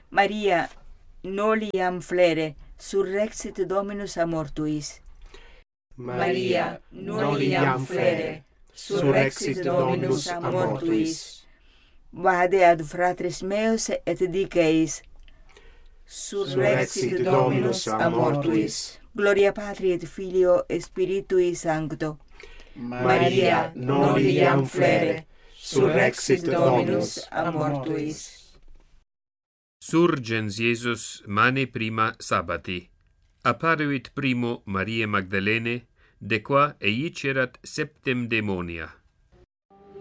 Maria, noliam flere, surrexit Dominus amor tuis. Maria, noliam flere, surrexit Dominus amor tuis. Vade ad fratres meos et diceis, Surrexit Dominus amor tuis. Gloria Patri et Filio et Spiritui Sancto. Maria, noliam flere, surrexit Dominus amor tuis. Surgens Iesus mane prima sabbati. Apparuit primo Mariae Magdalene, de qua eicerat septem demonia.